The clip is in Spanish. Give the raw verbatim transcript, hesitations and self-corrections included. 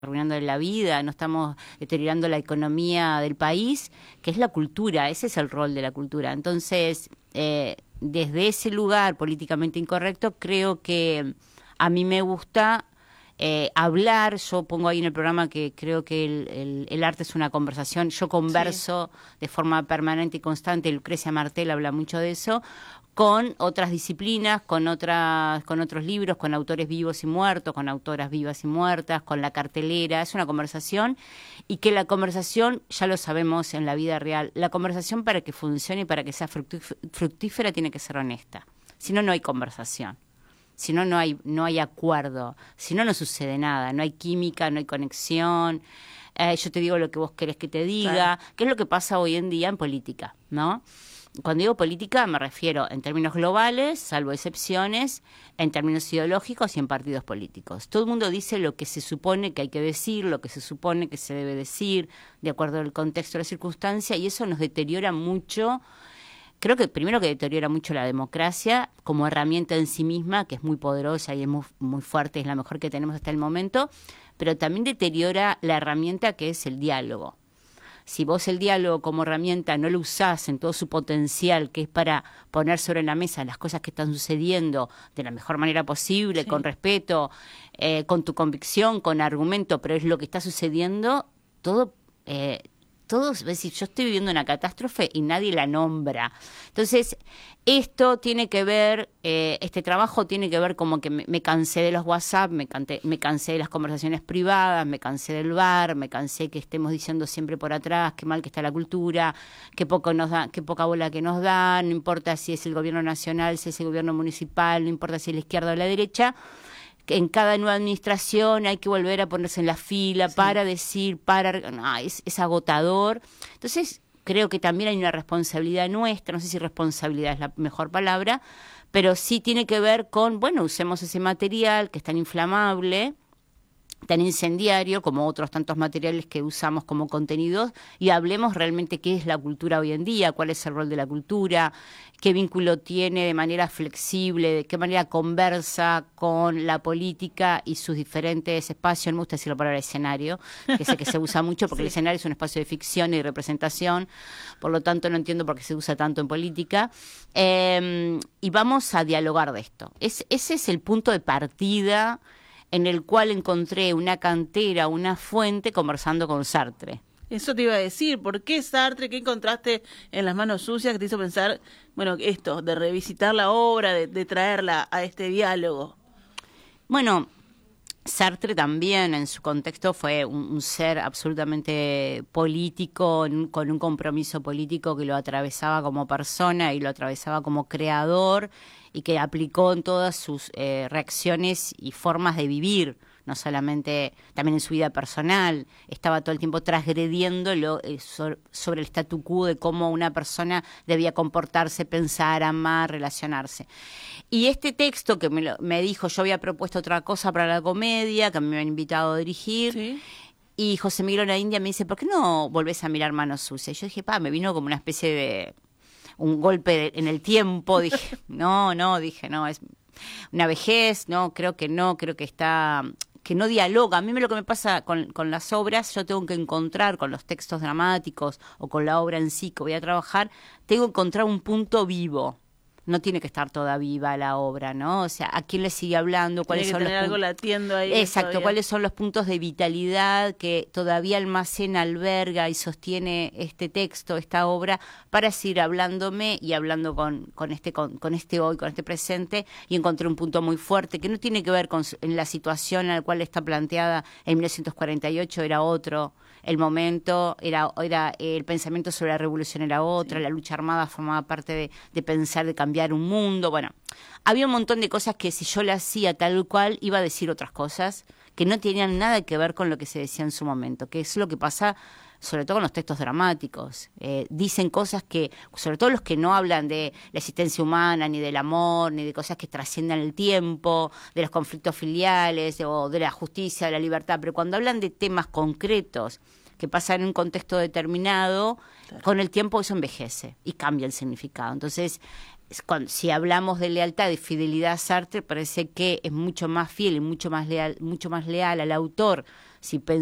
arruinando la vida, no estamos deteriorando la economía del país, que es la cultura, ese es el rol de la cultura. Entonces, eh, desde ese lugar políticamente incorrecto, creo que a mí me gusta eh, hablar. Yo pongo ahí en el programa que creo que el, el, el arte es una conversación. Yo converso sí. de forma permanente y constante. Lucrecia Martel habla mucho de eso, con otras disciplinas, con otras, con otros libros, con autores vivos y muertos, con autoras vivas y muertas, con la cartelera. Es una conversación, y que la conversación, ya lo sabemos en la vida real, la conversación para que funcione y para que sea fructífera tiene que ser honesta. Si no, no hay conversación. Si no, no hay, no hay acuerdo. Si no, no sucede nada. No hay química, no hay conexión. Eh, yo te digo lo que vos querés que te diga. Claro. ¿Qué es lo que pasa hoy en día en política, no? Cuando digo política me refiero en términos globales, salvo excepciones, en términos ideológicos y en partidos políticos. Todo el mundo dice lo que se supone que hay que decir, lo que se supone que se debe decir, de acuerdo al contexto de la circunstancia, y eso nos deteriora mucho. Creo que primero que deteriora mucho la democracia como herramienta en sí misma, que es muy poderosa y es muy, muy fuerte, es la mejor que tenemos hasta el momento, pero también deteriora la herramienta que es el diálogo. Si vos el diálogo como herramienta no lo usás en todo su potencial, que es para poner sobre la mesa las cosas que están sucediendo de la mejor manera posible, sí. con respeto, eh, con tu convicción, con argumento, pero es lo que está sucediendo, todo... Eh, Todos, es decir, yo estoy viviendo una catástrofe y nadie la nombra. Entonces, esto tiene que ver, eh, este trabajo tiene que ver como que me, me cansé de los WhatsApp, me, canté, me cansé de las conversaciones privadas, me cansé del bar, me cansé que estemos diciendo siempre por atrás qué mal que está la cultura, qué poco nos da, qué poca bola que nos dan, no importa si es el gobierno nacional, si es el gobierno municipal, no importa si es la izquierda o la derecha. En cada nueva administración hay que volver a ponerse en la fila sí. para decir, para... No, es, es agotador. Entonces, creo que también hay una responsabilidad nuestra, no sé si responsabilidad es la mejor palabra, pero sí tiene que ver con, bueno, usemos ese material que es tan inflamable, tan incendiario como otros tantos materiales que usamos como contenidos, y hablemos realmente qué es la cultura hoy en día, cuál es el rol de la cultura, qué vínculo tiene de manera flexible, de qué manera conversa con la política y sus diferentes espacios. No me gusta decir la palabra escenario, que sé que se usa mucho porque sí. el escenario es un espacio de ficción y de representación, por lo tanto no entiendo por qué se usa tanto en política. Eh, y vamos a dialogar de esto. Es, ese es el punto de partida en el cual encontré una cantera, una fuente, conversando con Sartre. Eso te iba a decir, ¿por qué Sartre? ¿Qué encontraste en Las manos sucias que te hizo pensar, bueno, esto, de revisitar la obra, de, de traerla a este diálogo? Bueno, Sartre también en su contexto fue un, un ser absolutamente político, un, con un compromiso político que lo atravesaba como persona y lo atravesaba como creador, y que aplicó en todas sus eh, reacciones y formas de vivir, no solamente, también en su vida personal. Estaba todo el tiempo transgrediendo lo, eh, so, sobre el statu quo de cómo una persona debía comportarse, pensar, amar, relacionarse. Y este texto que me, lo, me dijo, yo había propuesto otra cosa para la comedia, que me habían invitado a dirigir, ¿sí? Y José Miguel Olaindia me dice, ¿por qué no volvés a mirar Manos Sucias? Y yo dije, pa, me vino como una especie de... un golpe en el tiempo, dije, no, no, dije, no, es una vejez, no, creo que no, creo que está, que no dialoga. A mí lo que me pasa con, con las obras, yo tengo que encontrar con los textos dramáticos o con la obra en sí que voy a trabajar, tengo que encontrar un punto vivo. No tiene que estar toda viva la obra, ¿no? O sea, ¿a quién le sigue hablando? ¿Cuáles tiene que son tener los algo latiendo ahí. Exacto, todavía. ¿Cuáles son los puntos de vitalidad que todavía almacena, alberga y sostiene este texto, esta obra, para seguir hablándome y hablando con, con este con, con este hoy, con este presente? Y encontré un punto muy fuerte que no tiene que ver con en la situación en la cual está planteada en mil novecientos cuarenta y ocho, era otro. El momento, era, era el pensamiento sobre la revolución era otra, sí. La lucha armada formaba parte de, de pensar, de cambiar un mundo. Bueno, había un montón de cosas que si yo la hacía tal cual, iba a decir otras cosas que no tenían nada que ver con lo que se decía en su momento, que es lo que pasa sobre todo con los textos dramáticos. Eh, dicen cosas que, sobre todo los que no hablan de la existencia humana, ni del amor, ni de cosas que trasciendan el tiempo, de los conflictos filiales, o de la justicia, de la libertad, pero cuando hablan de temas concretos que pasan en un contexto determinado, claro. Con el tiempo eso envejece y cambia el significado. Entonces, Cuando, si hablamos de lealtad, de fidelidad a Sartre, parece que es mucho más fiel y mucho más leal, mucho más leal al autor si